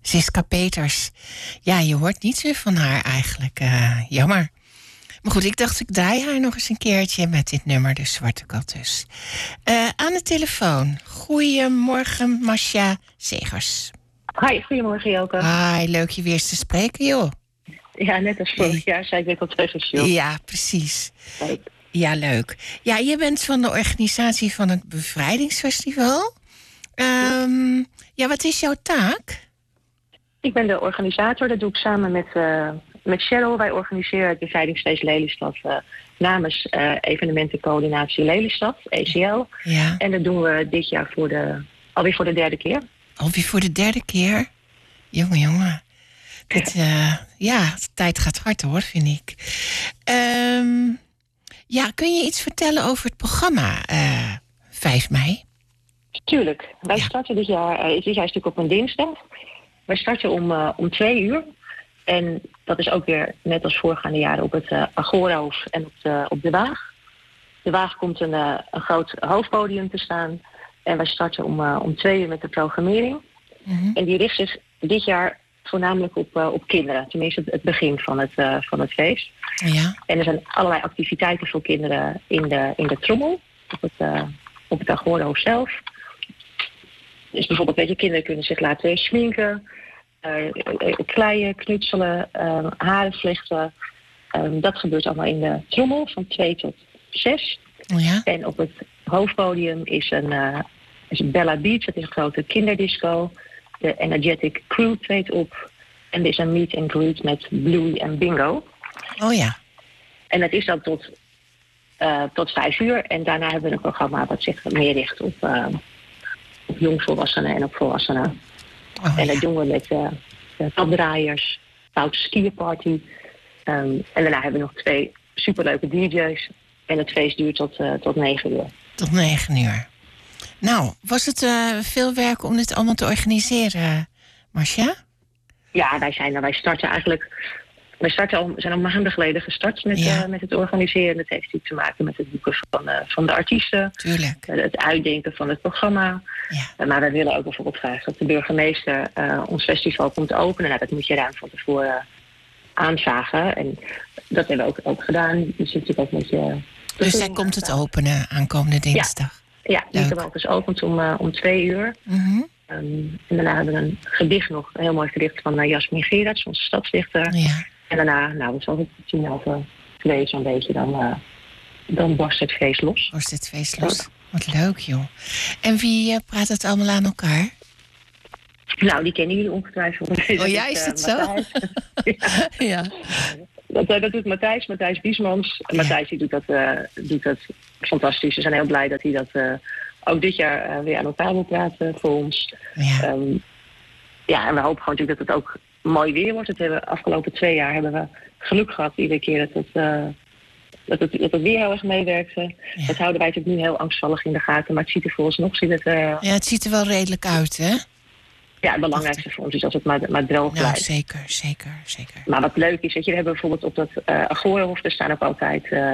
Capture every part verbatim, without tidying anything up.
Siska Peters. Ja, je hoort niets meer van haar eigenlijk. Uh, jammer. Maar goed, ik dacht ik draai haar nog eens een keertje met dit nummer, de Zwarte Kat dus. Uh, aan de telefoon. Goedemorgen, Masha Zegers. Hi, goedemorgen Joke. Hi, leuk je weer eens te spreken, joh. Ja, net als vorig jaar zei ik weer al tegen Sjoerd. Ja, precies. Leuk. Ja, leuk. Ja, je bent van de organisatie van het Bevrijdingsfestival. Um, ja, wat is jouw taak? Ik ben de organisator, dat doe ik samen met, uh, met Cheryl. Wij organiseren het Bevrijdingsfeest Lelystad uh, namens uh, evenementencoördinatie Lelystad, E C L. Ja. En dat doen we dit jaar voor de, alweer voor de derde keer. Alweer voor de derde keer? Jongen, jongen. Het, uh, ja, de tijd gaat hard hoor, vind ik. Um, ja, kun je iets vertellen over het programma uh, vijf mei? Tuurlijk. Wij ja. starten dit jaar, uh, dit jaar is natuurlijk op een dinsdag. Wij starten om, uh, om twee uur. En dat is ook weer net als voorgaande jaren op het uh, Agorahof en op de, op de Waag. De Waag komt een, uh, een groot hoofdpodium te staan. En wij starten om, uh, om twee uur met de programmering. Mm-hmm. En die richt zich dit jaar voornamelijk op, uh, op kinderen. Tenminste het begin van het, uh, van het feest. Ja. En er zijn allerlei activiteiten voor kinderen in de, in de trommel. Op het, uh, op het Agorahof zelf. Dus bijvoorbeeld, weet je, kinderen kunnen zich laten schminken, uh, kleien, knutselen, uh, haren vlechten. Um, dat gebeurt allemaal in de trommel van twee tot zes. Ja. En op het hoofdpodium is een, uh, is een Bella Beats, dat is een grote kinderdisco. De Energetic Crew treedt op. En er is een meet and greet met Bluey en Bingo. Oh ja. En dat is dan tot, uh, tot vijf uur. En daarna hebben we een programma dat zich meer richt op... Uh, op jongvolwassenen en op volwassenen. Oh, en dat ja. doen we met uh, tapdraaiers, foute skierparty. Um, en daarna hebben we nog twee superleuke D J's. En het feest duurt tot, uh, tot negen uur. Tot negen uur. Nou, was het uh, veel werk om dit allemaal te organiseren, Marcia? Ja, wij, zijn, wij starten eigenlijk... Wij starten al, zijn al maanden geleden gestart met, ja. uh, met het organiseren. Dat heeft iets te maken met het boeken van, uh, van de artiesten. Tuurlijk. Uh, het uitdenken van het programma. Ja. Uh, maar wij willen ook bijvoorbeeld graag dat de burgemeester uh, ons festival komt openen. Nou, dat moet je ruim van tevoren uh, aanvragen. En dat hebben we ook, ook gedaan. Dus, natuurlijk ook met je dus zij komt het openen aankomende dinsdag? Ja, ja die is opent om, uh, om twee uur. Mm-hmm. Um, en daarna hebben we een gedicht nog. Een heel mooi gedicht van uh, Jasmin Gerards, onze stadsdichter. Ja. En daarna, nou, het zal het tien over twee zo'n beetje, dan, uh, dan barst het feest los. Barst het feest los. Ja. Wat leuk, joh. En wie uh, praat het allemaal aan elkaar? Nou, die kennen jullie ongetwijfeld. Oh ja, is het uh, zo? ja. ja. Dat, dat doet Matthijs, Matthijs Biesmans. Ja. Matthijs die doet, dat, uh, doet dat fantastisch. We zijn heel blij dat hij dat uh, ook dit jaar uh, weer aan elkaar wil praten voor ons. Ja. Um, ja, en we hopen gewoon natuurlijk dat het ook mooi weer wordt. Het hebben, afgelopen twee jaar hebben we geluk gehad iedere keer dat het, uh, dat het, dat het weer heel erg meewerkte. Ja. Dat houden wij natuurlijk nu heel angstvallig in de gaten. Maar het ziet er voor ons nog... Ziet het, uh... Ja, het ziet er wel redelijk uit, hè? Ja, het belangrijkste dat... voor ons is dat het maar, maar droog blijft. Nou, zeker, zeker, zeker. Maar wat leuk is, weet je, we hebben bijvoorbeeld op dat uh, Agorahof... er staan ook altijd uh,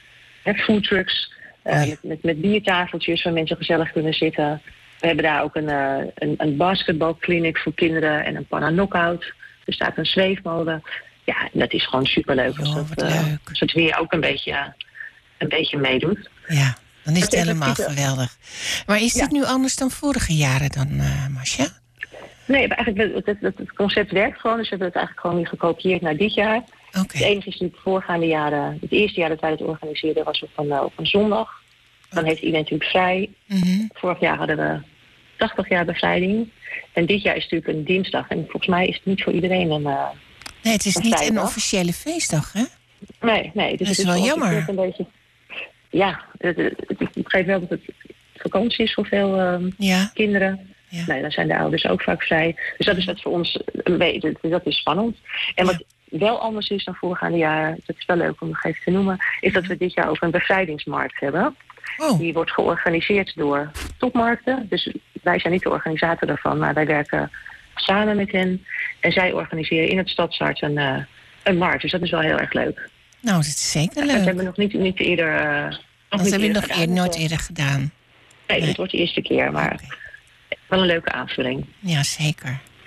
foodtrucks uh, oh, ja. met, met, met biertafeltjes... waar mensen gezellig kunnen zitten... We hebben daar ook een, uh, een, een basketbalclinic voor kinderen en een panna-knockout. Er staat een zweefmolen. Ja, dat is gewoon superleuk. Jo, als, dat, uh, als het weer ook een beetje, een beetje meedoet. Ja, dan is het helemaal geweldig. Maar is dit ja. nu anders dan vorige jaren dan, uh, Masha? Nee, eigenlijk, het, het, het concept werkt gewoon. Dus we hebben het eigenlijk gewoon weer gekopieerd naar dit jaar. Okay. Het enige is natuurlijk voorgaande jaren... Het eerste jaar dat wij het organiseerden was op een, uh, op een zondag. Dan heeft iedereen natuurlijk vrij. Mm-hmm. Vorig jaar hadden we tachtig jaar bevrijding. En dit jaar is het natuurlijk een dinsdag. En volgens mij is het niet voor iedereen een uh, Nee, het is een niet vrijdag. een officiële feestdag, hè? Nee, nee. Dus dat is het is wel jammer. Een beetje, ja, het, het, het, ik begrijp wel dat het vakantie is voor veel um, ja. kinderen. Ja. Nee, dan zijn de ouders ook vaak vrij. Dus dat is wat voor ons een beetje, dat is spannend. En wat ja. wel anders is dan voorgaande jaren, dat is wel leuk om nog even te noemen, is dat we dit jaar ook een bevrijdingsmarkt hebben. Oh. Die wordt georganiseerd door topmarkten. Dus wij zijn niet de organisator daarvan, maar wij werken samen met hen. En zij organiseren in het Stadshart een, uh, een markt. Dus dat is wel heel erg leuk. Nou, dat is zeker leuk. Dat hebben we nog niet, niet eerder uh, nog Dat niet hebben we nog gedaan. eer, nooit eerder gedaan. Nee, nee, het wordt de eerste keer, maar okay. wel een leuke aanvulling. Ja, zeker.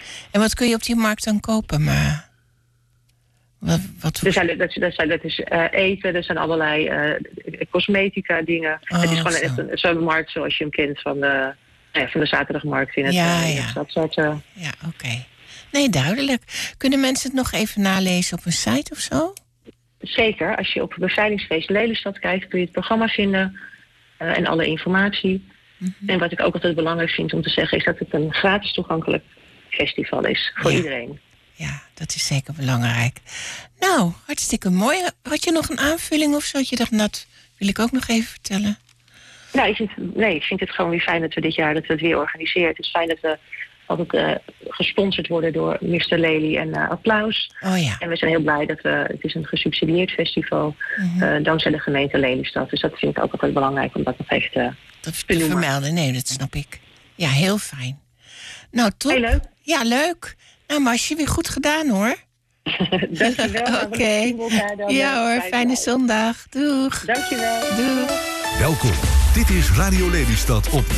En wat kun je op die markt dan kopen? Maar wat, wat... Er zijn, dat, dat, zijn, dat is uh, eten, er zijn allerlei uh, cosmetica dingen. Oh, het is gewoon zo. echt een, zo'n markt zoals je hem kent van de, ja, van de zaterdagmarkt in het Ja, uh, in ja. het stadsoort. Uh. Ja, oké. Okay. Nee, duidelijk. Kunnen mensen het nog even nalezen op een site of zo? Zeker. Als je op Beveiligingsfeest Lelystad kijkt, kun je het programma vinden uh, en alle informatie. Mm-hmm. En wat ik ook altijd belangrijk vind om te zeggen, is dat het een gratis toegankelijk festival is voor ja. iedereen. Ja, dat is zeker belangrijk. Nou, hartstikke mooi. Had je nog een aanvulling of zo? Dat je dacht, dat wil ik ook nog even vertellen. Nou, ik vind, nee, ik vind het gewoon weer fijn dat we dit jaar dat we het weer organiseren. Het is fijn dat we altijd uh, gesponsord worden door mister Lely en uh, Applaus. Oh ja. En we zijn heel blij dat we, het is een gesubsidieerd festival, mm-hmm. uh, dankzij de gemeente Lelystad. Dus dat vind ik ook altijd belangrijk om dat nog even te, dat te te vermelden. Nee, dat snap ik. Ja, heel fijn. Nou, top. Heel leuk. Ja, leuk. Nou, Marsje, weer goed gedaan hoor. Dankjewel. Oké. Okay. Ja hoor, fijne zondag. Doeg. Dankjewel. Doeg. Welkom. Dit is Radio Lelystad op